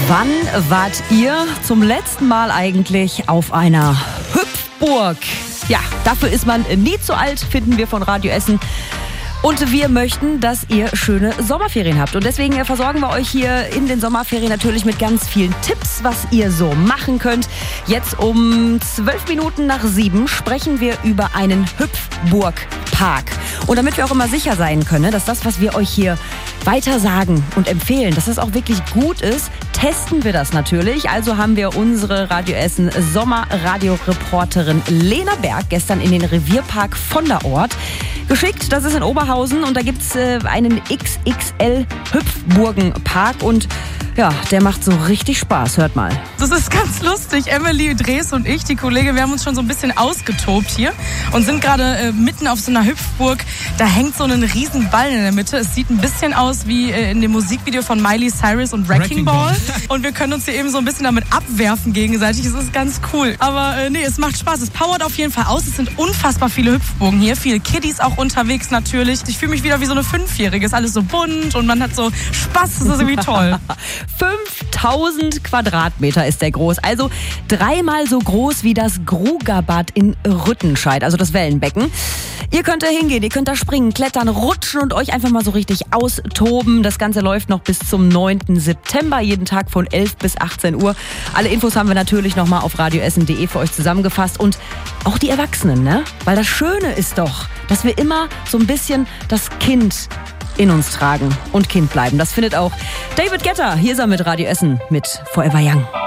Wann wart ihr zum letzten Mal eigentlich auf einer Hüpfburg? Ja, dafür ist man nie zu alt, finden wir von Radio Essen. Und wir möchten, dass ihr schöne Sommerferien habt. Und deswegen versorgen wir euch hier in den Sommerferien natürlich mit ganz vielen Tipps, was ihr so machen könnt. Jetzt um 7:12 sprechen wir über einen Hüpfburgpark. Und damit wir auch immer sicher sein können, dass das, was wir euch hier weiter sagen und empfehlen, dass das auch wirklich gut ist, testen wir das natürlich. Also haben wir unsere Radio Essen Sommerradioreporterin Lena Berg gestern in den Revierpark von der Ort geschickt. Das ist in Oberhausen und da gibt's einen XXL Hüpfburgenpark und ja, der macht so richtig Spaß. Hört mal. Das ist ganz lustig. Emily Drees und ich, die Kollegin, wir haben uns schon so ein bisschen ausgetobt hier und sind gerade mitten auf so einer Hüpfburg. Da hängt so ein riesen Ball in der Mitte. Es sieht ein bisschen aus wie in dem Musikvideo von Miley Cyrus und Wrecking Ball. Und wir können uns hier eben so ein bisschen damit abwerfen gegenseitig. Es ist ganz cool. Aber nee, es macht Spaß. Es powert auf jeden Fall aus. Es sind unfassbar viele Hüpfburgen hier. Viele Kiddies auch unterwegs natürlich. Ich fühle mich wieder wie so eine 5-Jährige. Ist alles so bunt und man hat so Spaß. Das ist irgendwie toll. 5000 Quadratmeter ist der groß. Also 3-mal so groß wie das Grugerbad in Rüttenscheid. Also das Wellenbecken. Ihr könnt da hingehen, ihr könnt da springen, klettern, rutschen und euch einfach mal so richtig austoben. Das Ganze läuft noch bis zum 9. September, jeden Tag von 11 bis 18 Uhr. Alle Infos haben wir natürlich nochmal auf radioessen.de für euch zusammengefasst. Und auch die Erwachsenen, ne? Weil das Schöne ist doch, dass wir immer so ein bisschen das Kind in uns tragen und Kind bleiben. Das findet auch David Guetta. Hier ist er mit Radio Essen mit Forever Young.